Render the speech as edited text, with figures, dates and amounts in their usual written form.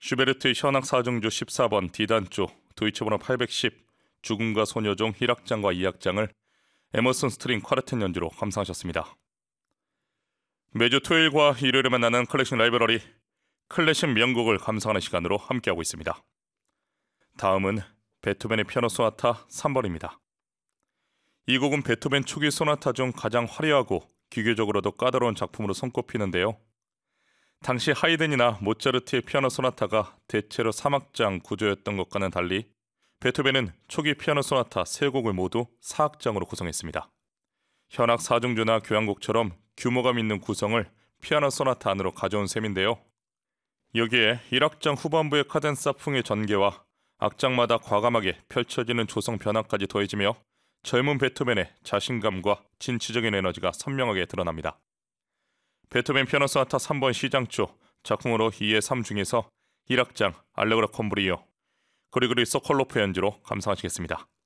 슈베르트의 현악 4중주 14번 D단조 도이체 번호 810 죽음과 소녀종 1악장과 2악장을 에머슨 스트링 쿼르텟 연주로 감상하셨습니다. 매주 토요일과 일요일에 만나는 클래식 라이브러리, 클래식 명곡을 감상하는 시간으로 함께하고 있습니다. 다음은 베토벤의 피아노 소나타 3번입니다. 이 곡은 베토벤 초기 소나타 중 가장 화려하고 기교적으로도 까다로운 작품으로 손꼽히는데요. 당시 하이든이나 모차르트의 피아노 소나타가 대체로 3악장 구조였던 것과는 달리 베토벤은 초기 피아노 소나타 3곡을 모두 4악장으로 구성했습니다. 현악 4중주나 교향곡처럼 규모감 있는 구성을 피아노 소나타 안으로 가져온 셈인데요. 여기에 1악장 후반부의 카덴사풍의 전개와 악장마다 과감하게 펼쳐지는 조성 변화까지 더해지며 젊은 베토벤의 자신감과 진취적인 에너지가 선명하게 드러납니다. 베토벤 피아노 소나타 3번 C장조 작품으로 2의 3 중에서 1악장 알레그로 콘 브리오 그리고리 소콜로프 연주로 감상하시겠습니다.